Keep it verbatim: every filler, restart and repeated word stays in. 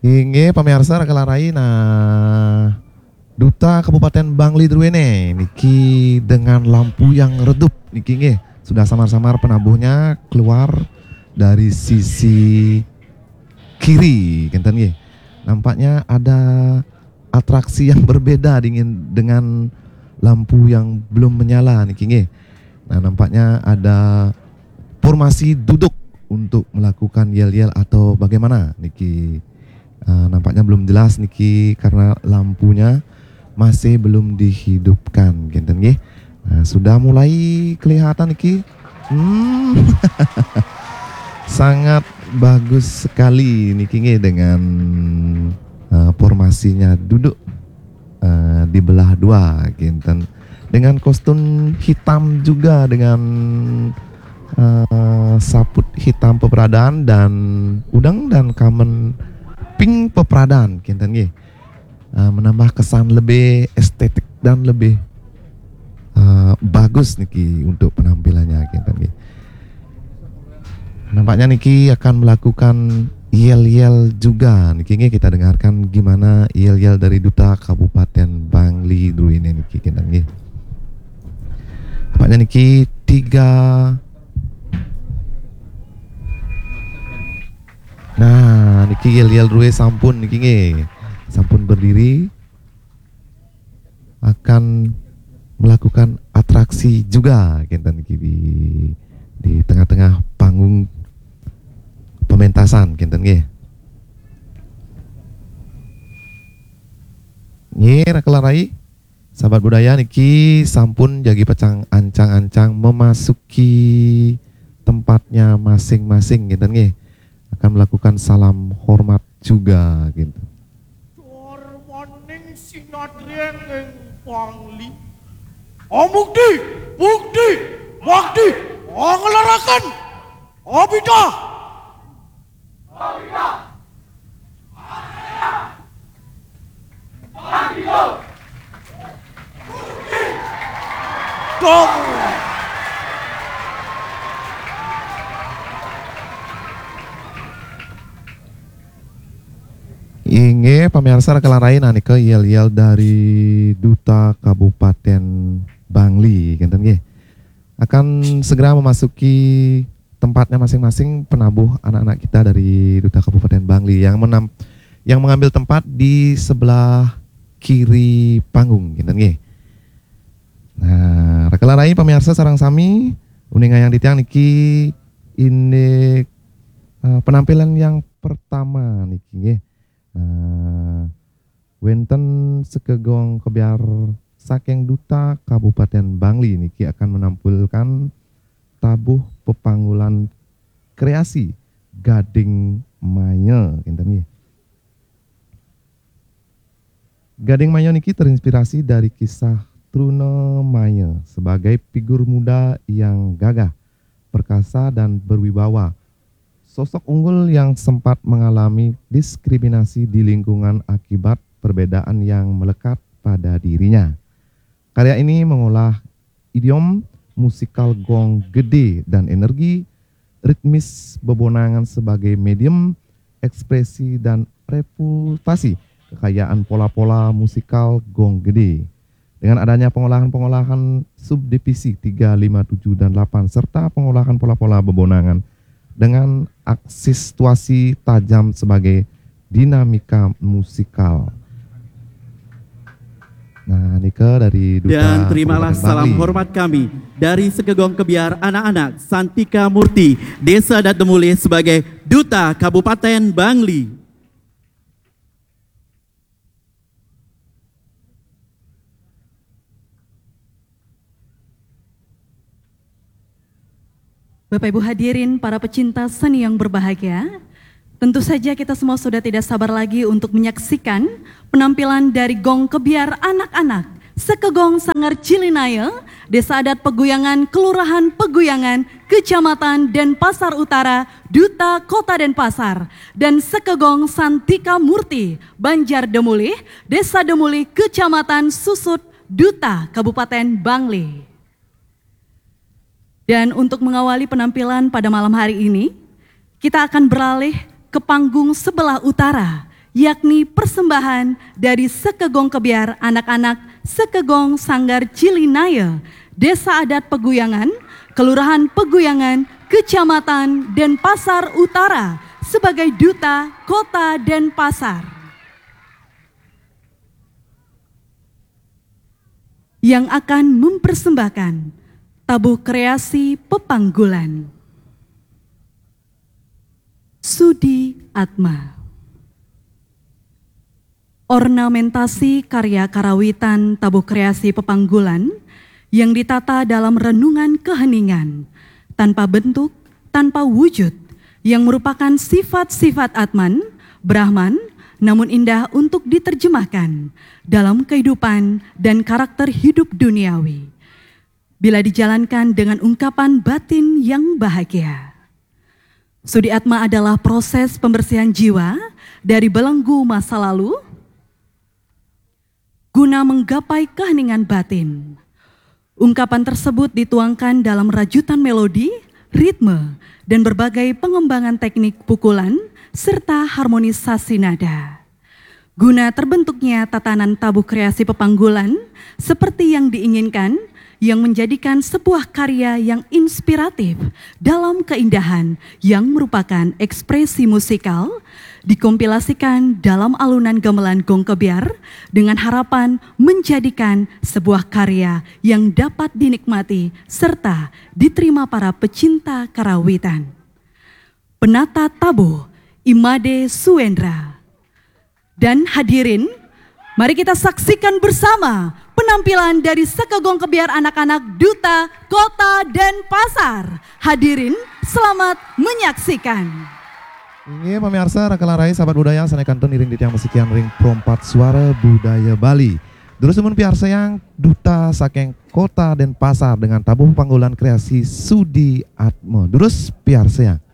Inge pemirsa rekalarai nah Duta Kabupaten Bangli Druene niki dengan lampu yang redup niki nge sudah samar-samar penabuhnya keluar dari sisi kiri kenten nge. Nampaknya ada atraksi yang berbeda dengan dengan lampu yang belum menyala niki nge. Nah, nampaknya ada formasi duduk untuk melakukan yel-yel atau bagaimana niki. Uh, nampaknya belum jelas niki karena lampunya masih belum dihidupkan genten nggih. Nah, sudah mulai kelihatan niki. Hmm. Sangat bagus sekali niki nggih dengan uh, formasinya duduk uh, di belah dua genten. Dengan kostum hitam juga dengan uh, saput hitam peperadaan dan udang dan kamen pink peperadaan kinten nggih. Uh, menambah kesan lebih estetik dan lebih uh, bagus niki untuk penampilannya kinten nggih. Nampaknya niki akan melakukan yel-yel juga niki nggih, kita dengarkan gimana yel-yel dari Duta Kabupaten Bangli Druene niki kinten nggih. Nampaknya niki tiga. Nah, niki yel-yel Rue sampun niki nge. Sampun berdiri akan melakukan atraksi juga kinten niki di di tengah-tengah panggung pementasan kinten nge. Nge rakelarai sahabat budaya niki sampun jagi pecang ancang-ancang memasuki tempatnya masing-masing kinten nge. Akan melakukan salam hormat juga gitu. Warmaning sinadreng ing Bangli. Oh mukti, mukti, mukti, ngelarakan. Abida. Abida. Abida. Mukti. Dong. Inge pemirsa rekalarai ke yel-yel dari Duta Kabupaten Bangli kinten nggih. Akan segera memasuki tempatnya masing-masing penabuh anak-anak kita dari Duta Kabupaten Bangli yang menam yang mengambil tempat di sebelah kiri panggung kinten nggih. Nah, rekalarai pemirsa sareng sami uninga yang ditiang niki ini uh, penampilan yang pertama niki nggih. Nah, wenten sekegong kebiar saking Duta Kabupaten Bangli niki akan menampilkan tabuh pepanggulan kreasi Gading Maya kinten nggih. Gading Maya niki terinspirasi dari kisah Truna Maya sebagai figur muda yang gagah, perkasa dan berwibawa. Sosok unggul yang sempat mengalami diskriminasi di lingkungan akibat perbedaan yang melekat pada dirinya. Karya ini mengolah idiom musikal gong gede dan energi ritmis bebonangan sebagai medium ekspresi dan reputasi kekayaan pola-pola musikal gong gede. Dengan adanya pengolahan-pengolahan subdivisi tiga, lima, tujuh, dan delapan serta pengolahan pola-pola bebonangan dengan aksentuasi tajam sebagai dinamika musikal. Nah, Nika dari Duta Dan terimalah Kabupaten salam Bangli. hormat kami dari Sekegong Kebiar anak-anak Santika Murti, Desa Datemuli sebagai Duta Kabupaten Bangli. Bapak Ibu hadirin, para pecinta seni yang berbahagia, tentu saja kita semua sudah tidak sabar lagi untuk menyaksikan penampilan dari Gong Kebiar anak-anak Sekegong Sanggar Cilinaya, Desa Adat Peguyangan, Kelurahan Peguyangan, Kecamatan Denpasar Utara, Duta Kota Denpasar, dan Sekegong Santika Murti, Banjar Demulih, Desa Demulih, Kecamatan Susut, Duta Kabupaten Bangli. Dan untuk mengawali penampilan pada malam hari ini, kita akan beralih ke panggung sebelah utara yakni persembahan dari Sekegong Kebiar anak-anak Sekegong Sanggar Cilinaya, Desa Adat Peguyangan, Kelurahan Peguyangan, Kecamatan Denpasar Utara sebagai Duta Kota Denpasar. Yang akan mempersembahkan tabuh kreasi Pepanggulan. Sudi Atma. Ornamentasi karya karawitan tabuh kreasi Pepanggulan yang ditata dalam renungan keheningan, tanpa bentuk, tanpa wujud, yang merupakan sifat-sifat Atman, Brahman, namun indah untuk diterjemahkan dalam kehidupan dan karakter hidup duniawi, bila dijalankan dengan ungkapan batin yang bahagia. Sudi Atma adalah proses pembersihan jiwa dari belenggu masa lalu, guna menggapai keheningan batin. Ungkapan tersebut dituangkan dalam rajutan melodi, ritme, dan berbagai pengembangan teknik pukulan, serta harmonisasi nada. Guna terbentuknya tatanan tabuh kreasi Pepanggulan seperti yang diinginkan, yang menjadikan sebuah karya yang inspiratif dalam keindahan yang merupakan ekspresi musikal, dikompilasikan dalam alunan gamelan gong kebiar dengan harapan menjadikan sebuah karya yang dapat dinikmati serta diterima para pecinta karawitan. Penata tabuh Imade Suendra. Dan hadirin, mari kita saksikan bersama penampilan dari Sekegong Kebiar anak-anak Duta Kota Denpasar. Hadirin, selamat menyaksikan. Ini pemirsa rakalan rai sahabat budaya sanaikanton iring di tiang musikian ring perompat suara budaya Bali. Terus teman piarsa yang Duta Saking Kota Denpasar dengan tabuh panggulan kreasi Sudi Atma. Terus piarsa yang